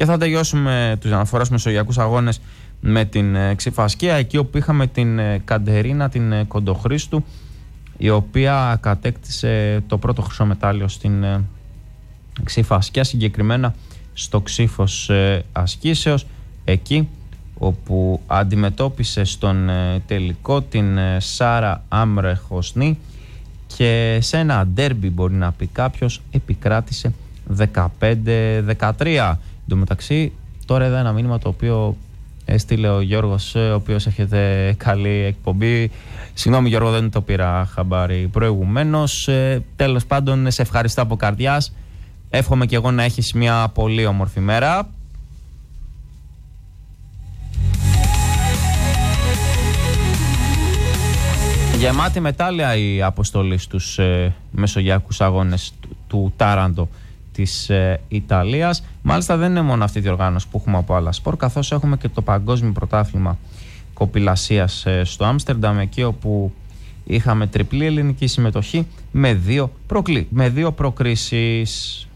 Και θα τελειώσουμε τους αναφοράς μεσογειακούς αγώνες με την Ξηφασκία, εκεί όπου είχαμε την Κατερίνα την Κοντοχρήστου, η οποία κατέκτησε το πρώτο χρυσό μετάλλιο στην Ξηφασκία, συγκεκριμένα στο Ξύφος Ασκήσεως, εκεί όπου αντιμετώπισε στον τελικό την Σάρα Άμρεχοσνή και σε ένα ντέρμπι, μπορεί να πει κάποιος, επικράτησε 15-13. Εν τω μεταξύ, τώρα είδα ένα μήνυμα το οποίο έστειλε ο Γιώργος, ο οποίος έχετε καλή εκπομπή. Συγγνώμη Γιώργο, δεν το πήρα χαμπάρι προηγουμένως. Τέλος πάντων, σε ευχαριστώ από καρδιάς. Εύχομαι και εγώ να έχεις μια πολύ όμορφη μέρα. Γεμάτη μετάλλια η αποστολή στους μεσογειακούς αγώνες του Τάραντο της Ιταλίας. Μάλιστα δεν είναι μόνο αυτή η διοργάνωση που έχουμε από άλλα σπορ, καθώς έχουμε και το Παγκόσμιο Πρωτάθλημα Κοπηλασίας στο Άμστερνταμ, εκεί όπου είχαμε τριπλή ελληνική συμμετοχή με δύο προκρίσεις.